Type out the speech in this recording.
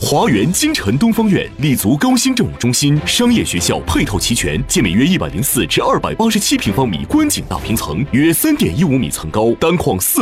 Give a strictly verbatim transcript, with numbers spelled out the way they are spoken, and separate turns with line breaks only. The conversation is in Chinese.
华园京城东方院立足高新政务中心，商业学校配套齐全，建面约一百零四至二百八十七平方米观景大平层，约三点一五米层高，单框四。